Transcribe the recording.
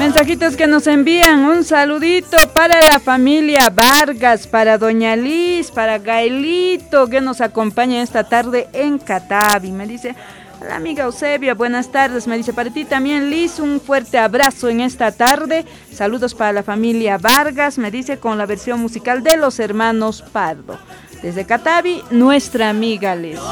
Mensajitos que nos envían, un saludito para la familia Vargas, para doña Liz, para Gaelito, que nos acompaña esta tarde en Catavi. Me dice, hola amiga Eusebia, buenas tardes. Me dice, para ti también Liz, un fuerte abrazo en esta tarde. Saludos para la familia Vargas, me dice, con la versión musical de los hermanos Pardo. Desde Catavi, nuestra amiga Liz.